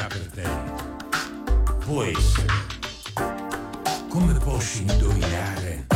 sarà per te? Può essere. Come posso indovinare?